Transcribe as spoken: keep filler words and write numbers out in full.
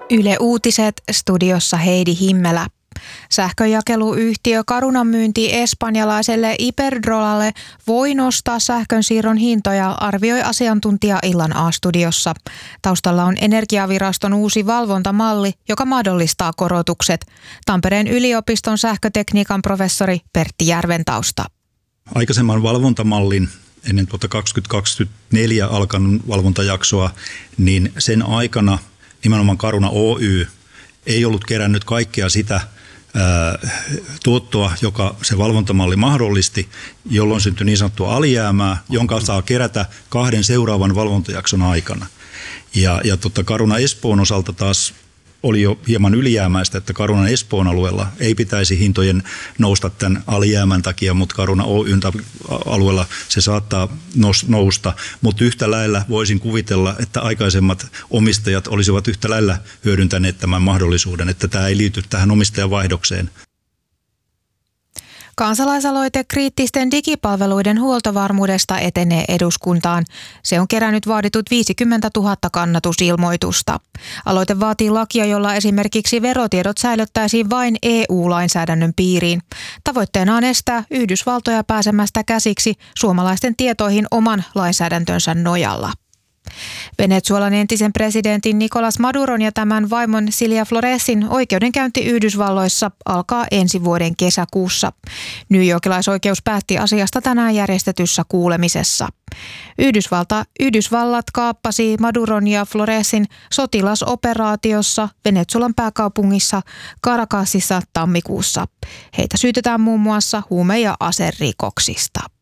Yle Uutiset, studiossa Heidi Himmelä. Sähkönjakeluyhtiö Carunan myynti espanjalaiselle Iberdrolalle voi nostaa sähkönsiirron hintoja, arvioi asiantuntija Illan A-studiossa. Taustalla on Energiaviraston uusi valvontamalli, joka mahdollistaa korotukset. Tampereen yliopiston sähkötekniikan professori Pertti Järventausta. Aikaisemman valvontamallin ennen tuota kaksituhattakaksikymmentäneljä alkanut valvontajaksoa, niin sen aikana nimenomaan Caruna Oy ei ollut kerännyt kaikkea sitä ää, tuottoa, joka se valvontamalli mahdollisti, jolloin syntyi niin sanottua alijäämää, jonka saa kerätä kahden seuraavan valvontajakson aikana. Ja, ja tota Caruna Espoon osalta taas oli jo hieman ylijäämäistä, että Carunan Espoon alueella ei pitäisi hintojen nousta tämän alijäämän takia, mutta Caruna Oyn alueella se saattaa nousta. Mutta yhtä lailla voisin kuvitella, että aikaisemmat omistajat olisivat yhtä lailla hyödyntäneet tämän mahdollisuuden, että tämä ei liity tähän omistajavaihdokseen. Kansalaisaloite kriittisten digipalveluiden huoltovarmuudesta etenee eduskuntaan. Se on kerännyt vaaditut viisikymmentätuhatta kannatusilmoitusta. Aloite vaatii lakia, jolla esimerkiksi verotiedot säilyttäisiin vain E U-lainsäädännön piiriin. Tavoitteena on estää Yhdysvaltoja pääsemästä käsiksi suomalaisten tietoihin oman lainsäädäntönsä nojalla. Venezuelan entisen presidentin Nicolás Maduron ja tämän vaimon Cilia Floresin oikeudenkäynti Yhdysvalloissa alkaa ensi vuoden kesäkuussa. Newyorkilaisoikeus päätti asiasta tänään järjestetyssä kuulemisessa. Yhdysvalta, Yhdysvallat kaappasi Maduron ja Floresin sotilasoperaatiossa Venezuelan pääkaupungissa Caracasissa tammikuussa. Heitä syytetään muun muassa huume- ja aserikoksista.